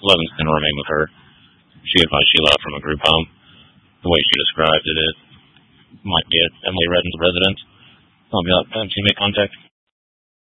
Levin's going to remain with her. She advised Sheila out from a group home. The way she described it, it might get Emily Redden's residence. I'll be out and she make contact.